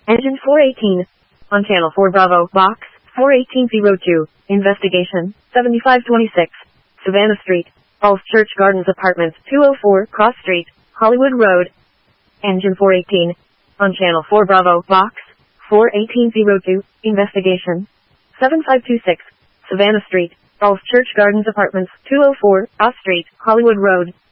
Engine 418. On Channel 4 Bravo, Box 41802. Investigation 7526. Savannah Street. Falls Church Gardens Apartments 204 Cross Street, Hollywood Road. Engine 418. On Channel 4 Bravo, Box 41802. Investigation 7526. Savannah Street. Falls Church Gardens Apartments 204 Cross Street, Hollywood Road.